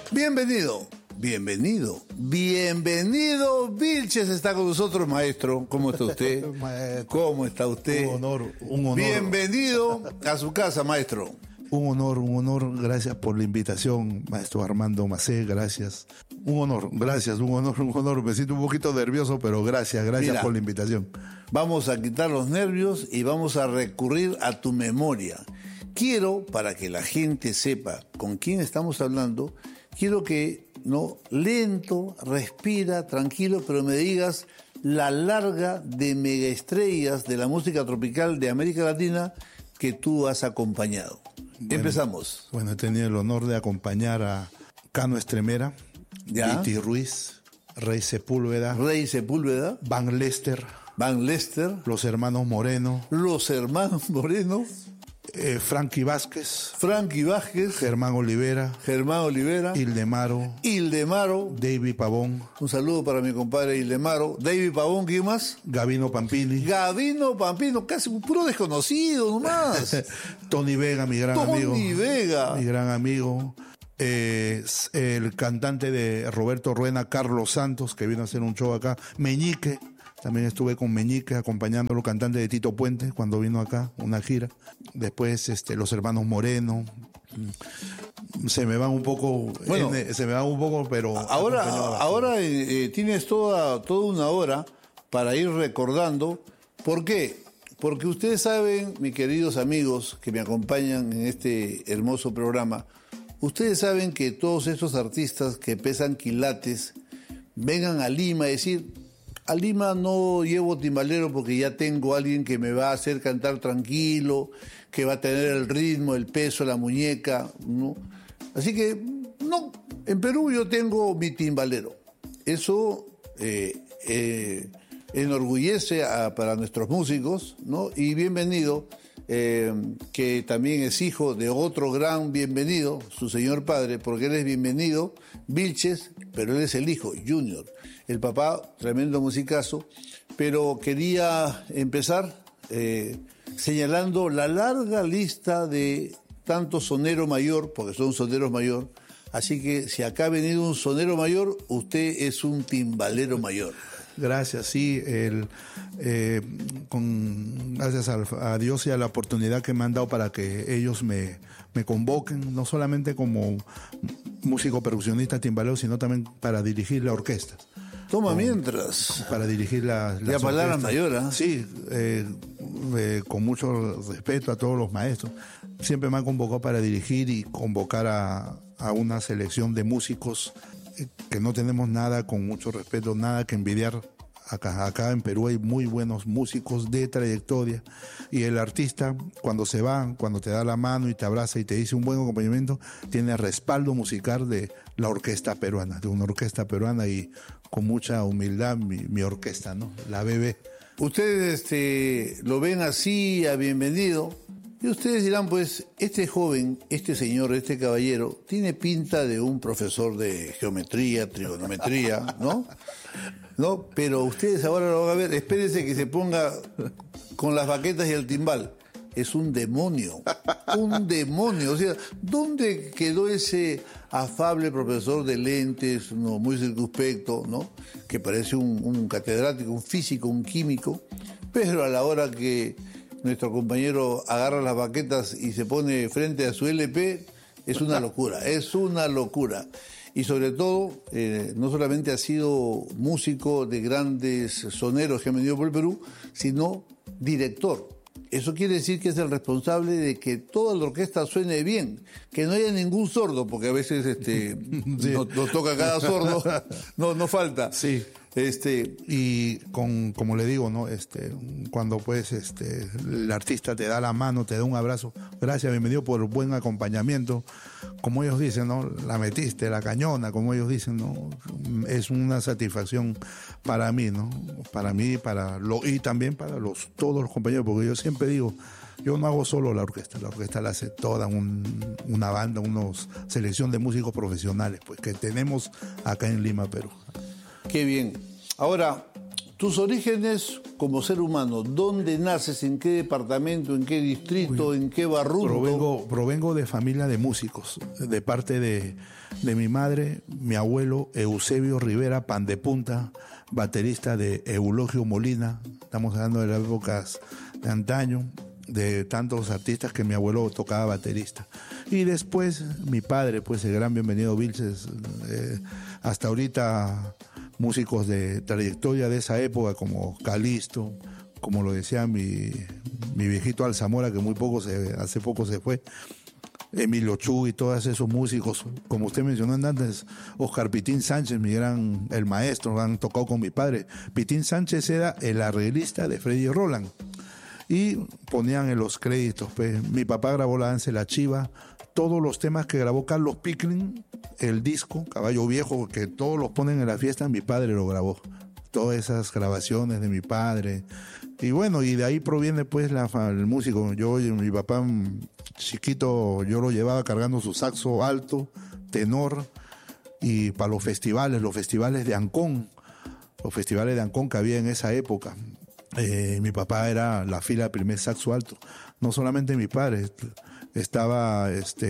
Bienvenido, Vilches está con nosotros, maestro. ¿Cómo está usted? ¿Cómo está usted? Un honor. Bienvenido a su casa, maestro. Un honor. Gracias por la invitación, maestro Armando Macé, gracias. Un honor. Me siento un poquito nervioso, pero gracias Mira, por la invitación. Vamos a quitar los nervios y vamos a recurrir a tu memoria. Quiero, para que la gente sepa con quién estamos hablando, quiero que, lento, respira, tranquilo, pero me digas la larga de megaestrellas de la música tropical de América Latina que tú has acompañado. Empezamos. Bueno, he tenido el honor de acompañar a Cano Estremera, Viti Ruiz, Rey Sepúlveda, Van Lester, Los Hermanos Moreno, Frankie Vázquez, Germán Olivera, Ildemaro, David Pavón. Un saludo para mi compadre Ildemaro. David Pavón, ¿quién más? Gavino Pampini, casi un puro desconocido nomás. Tony Vega, mi gran amigo. El cantante de Roberto Ruena, Carlos Santos, que vino a hacer un show acá. Meñique. También estuve con Meñique acompañándolo, cantante de Tito Puente, cuando vino acá, una gira. Después Los Hermanos Moreno. Se me van un poco, pero... Ahora tienes toda una hora para ir recordando. ¿Por qué? Porque ustedes saben, mis queridos amigos que me acompañan en este hermoso programa, ustedes saben que todos estos artistas que pesan quilates vengan a Lima a decir... A Lima no llevo timbalero porque ya tengo a alguien que me va a hacer cantar tranquilo, que va a tener el ritmo, el peso, la muñeca, ¿no? Así que, no, en Perú yo tengo mi timbalero. Eso enorgullece para nuestros músicos, ¿no? Y bienvenido, que también es hijo de otro gran bienvenido, su señor padre, porque él es bienvenido, Vilches, pero él es el hijo, Junior. El papá, tremendo musicazo, pero quería empezar señalando la larga lista de tanto sonero mayor, porque son soneros mayor, así que si acá ha venido un sonero mayor, usted es un timbalero mayor. Gracias, sí, gracias a Dios y a la oportunidad que me han dado para que ellos me convoquen, no solamente como músico percusionista timbalero, sino también para dirigir la orquesta. Mientras. Para dirigir las palabras mayores. Sí, con mucho respeto a todos los maestros. Siempre me han convocado para dirigir y convocar a una selección de músicos que no tenemos nada, con mucho respeto, nada que envidiar. Acá en Perú hay muy buenos músicos de trayectoria y el artista cuando se va, cuando te da la mano y te abraza y te dice un buen acompañamiento, tiene respaldo musical de la orquesta peruana, de una orquesta peruana, y con mucha humildad mi orquesta, ¿no? La BB. Ustedes lo ven así, a bienvenido, y ustedes dirán, pues, este joven, este señor, este caballero, tiene pinta de un profesor de geometría, trigonometría, ¿no? No, pero ustedes ahora lo van a ver, espérense que se ponga con las baquetas y el timbal. Es un demonio, o sea, ¿dónde quedó ese afable profesor de lentes, muy circunspecto, ¿no? Que parece un catedrático, un físico, un químico, pero a la hora que nuestro compañero agarra las baquetas y se pone frente a su LP, es una locura. Y sobre todo, no solamente ha sido músico de grandes soneros que han venido por el Perú, sino director. Eso quiere decir que es el responsable de que toda la orquesta suene bien, que no haya ningún sordo, porque a veces sí. nos toca cada sordo, no falta. Sí. Y como le digo, ¿no? Cuando pues el artista te da la mano, te da un abrazo, gracias, bienvenido por el buen acompañamiento, como ellos dicen, ¿no? La metiste, la cañona, como ellos dicen, ¿no? Es una satisfacción para mí, ¿no? Para mí, y también para todos los compañeros, porque yo siempre digo, yo no hago solo la orquesta la hace toda una banda, una selección de músicos profesionales, pues, que tenemos acá en Lima, Perú. Qué bien. Ahora, Tus orígenes como ser humano, ¿dónde naces? ¿En qué departamento? ¿En qué distrito? ¿En qué barrunto? Provengo de familia de músicos, de parte de mi madre, mi abuelo Eusebio Rivera Pan de Punta, baterista de Eulogio Molina. Estamos hablando de las épocas de antaño, de tantos artistas que mi abuelo tocaba baterista. Y después mi padre, pues el gran Bienvenido Vilches, hasta ahorita músicos de trayectoria de esa época como Calixto, como lo decía mi viejito Alzamora, que hace poco se fue, Emilio Chu y todos esos músicos, como usted mencionó antes, Oscar Pitín Sánchez, el maestro, han tocado con mi padre. Pitín Sánchez era el arreglista de Freddy Roland y ponían en los créditos, pues, mi papá grabó La Danza de la Chiva, todos los temas que grabó Carlos Pickling, el disco Caballo Viejo, que todos los ponen en la fiesta, mi padre lo grabó. Todas esas grabaciones de mi padre. Y bueno, y de ahí proviene pues el músico. Mi papá chiquito, yo lo llevaba cargando su saxo alto, tenor, y para los festivales de Ancón, que había en esa época. Mi papá era la fila de primer saxo alto. No solamente mi padre, estaba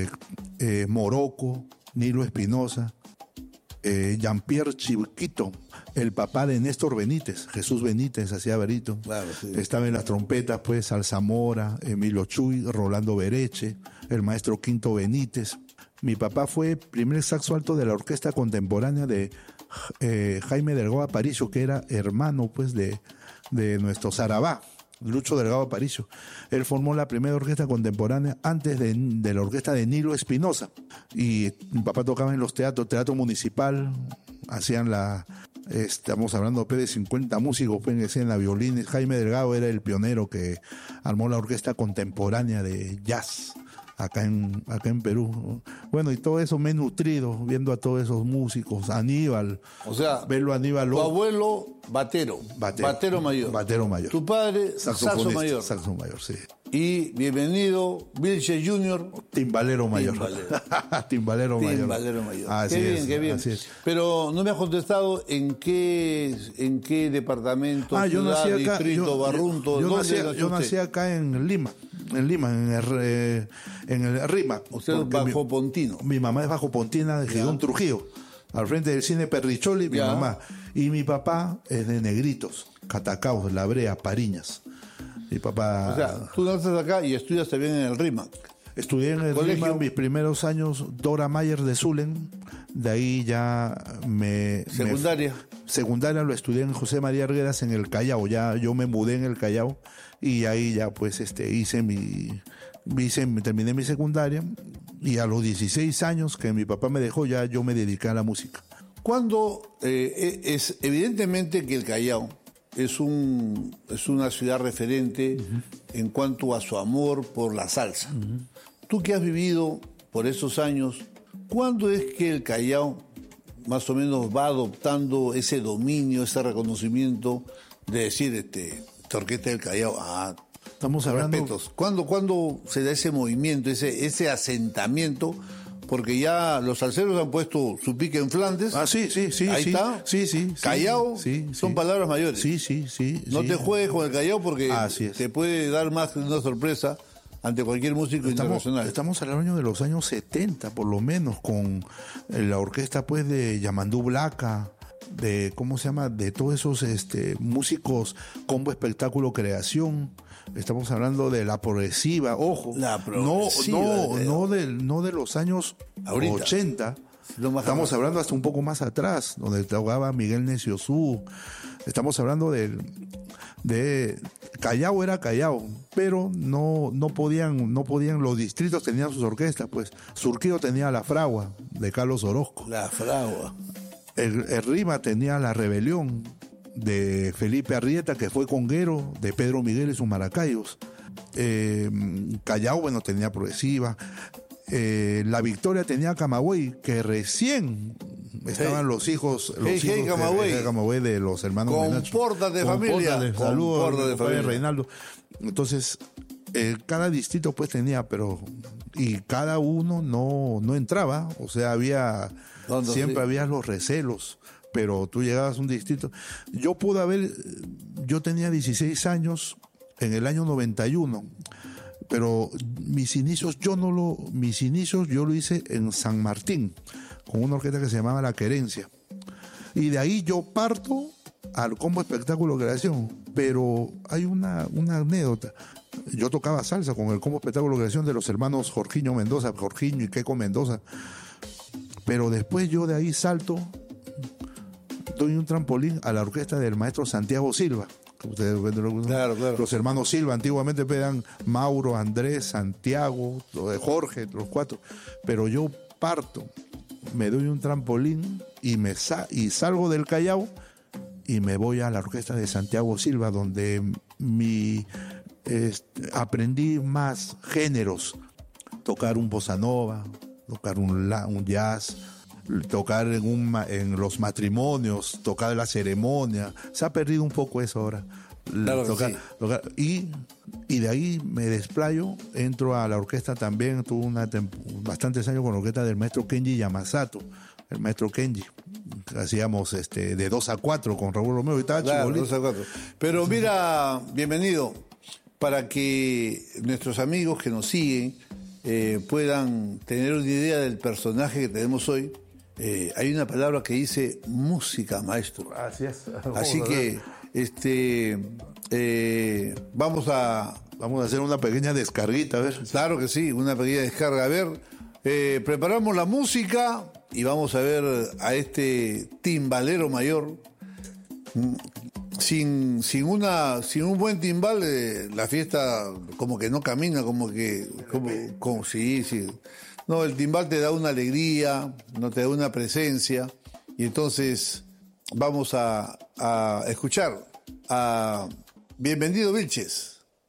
Morocco, Nilo Espinosa, Jean-Pierre Chiquito, el papá de Néstor Benítez, Jesús Benítez, hacía barito. Claro, sí. Estaba en las trompetas, pues, Alzamora, Emilio Chuy, Rolando Bereche, el maestro Quinto Benítez. Mi papá fue primer saxo alto de la orquesta contemporánea de Jaime Delgado Aparicio, que era hermano, pues, de nuestro Sarabá, Lucho Delgado Aparicio. Él formó la primera orquesta contemporánea antes de la orquesta de Nilo Espinosa. Y mi papá tocaba en los teatro municipal, hacían estamos hablando de 50 músicos pues, en la violín. Jaime Delgado era el pionero que armó la orquesta contemporánea de jazz acá en Perú. Bueno, y todo eso me he nutrido viendo a todos esos músicos. Aníbal, o sea, verlo a Aníbal. Tu abuelo, batero mayor. Batero mayor. Tu padre, saxo mayor. Saxo mayor, sí. Y Bienvenido Vilches Jr. Timbalero mayor. Timbalero mayor. Qué bien. Así es. Pero no me has contestado en qué departamento, ciudad, distrito, barrunto. Yo nací acá en Lima, en el RIMAC. Usted es bajo Pontino. Mi mamá es bajo Pontina de Gidón Trujillo, al frente del cine Perricholi, mi mamá. Y mi papá es de Negritos, Catacaos, La Brea, Pariñas. Mi papá... O sea, tú naces acá y estudias también en el RIMAC. Estudié en el RIMAC mis primeros años, Dora Mayer de Zulen. De ahí ya Secundaria lo estudié en José María Arguedas en el Callao. Ya yo me mudé en el Callao y ahí ya pues terminé mi secundaria, y a los 16 años que mi papá me dejó ya yo me dediqué a la música. Cuando es evidentemente que el Callao es una ciudad referente en cuanto a su amor por la salsa. Tú que has vivido por esos años, ¿cuándo es que el Callao más o menos va adoptando ese dominio, ese reconocimiento de decir, esta orquesta del Callao, estamos hablando... respetos? ¿Cuándo se da ese movimiento, ese asentamiento? Porque ya los salseros han puesto su pique en Flandes. Sí. Ahí está. Sí. Callao, son palabras mayores. Sí. No te juegues con el Callao porque te puede dar más que una sorpresa ante cualquier músico internacional. Estamos hablando de los años 70, por lo menos, con la orquesta pues de Yamandú Blaca, de, ¿cómo se llama?, de todos esos músicos, Combo Espectáculo Creación. Estamos hablando de la progresiva, ojo, la progresiva, no de los años ahorita, 80. Estamos hablando hasta un poco más atrás, donde tocaba Miguel Neciosú. Estamos hablando de Callao era Callao, pero no podían, los distritos tenían sus orquestas, pues Surquillo tenía La Fragua de Carlos Orozco. La Fragua. El Rima tenía La Rebelión de Felipe Arrieta, que fue conguero de Pedro Miguel y sus Maracayos. Callao, bueno, tenía progresiva. La Victoria tenía Camagüey, que recién estaban los hijos Camagüey de los hermanos Compórtate, familia. Saludos de Reinaldo. Entonces, cada distrito pues tenía, y cada uno no entraba, o sea, había los recelos, pero tú llegabas a un distrito. Yo tenía 16 años en el año 91, pero mis inicios yo lo hice en San Martín, con una orquesta que se llamaba La Querencia. Y de ahí yo parto al Combo Espectáculo Creación, pero hay una anécdota. Yo tocaba salsa con el Combo Espectáculo Creación de los hermanos Jorginho y Keco Mendoza, pero después yo de ahí salto, doy un trampolín a la orquesta del maestro Santiago Silva. Ustedes, claro. Los hermanos Silva antiguamente eran Mauro, Andrés, Santiago, Jorge, los 4, pero yo parto, me doy un trampolín y salgo del Callao y me voy a la orquesta de Santiago Silva, donde aprendí más géneros, tocar un bossa nova, tocar un jazz, tocar en los matrimonios, tocar en la ceremonia. Se ha perdido un poco eso ahora. Claro, tocar, y de ahí me desplayo, entro a la orquesta también, tuve bastantes años con la orquesta del maestro Kenji Yamasato, el maestro Kenji. Hacíamos de 2 a 4 con Raúl Romeo y estaba chibolito. 2 a 4. Pero mira, bienvenido, para que nuestros amigos que nos siguen puedan tener una idea del personaje que tenemos hoy. Hay una palabra que dice música, maestro. Así es. Así que vamos a hacer una pequeña descarguita, a ver. Claro que sí, una pequeña descarga. A ver, preparamos la música y vamos a ver a este timbalero mayor. Sin un buen timbal, la fiesta como que no camina, sí. No, el timbal te da una alegría, no te da una presencia, y entonces vamos a escuchar a Bienvenido Vilches.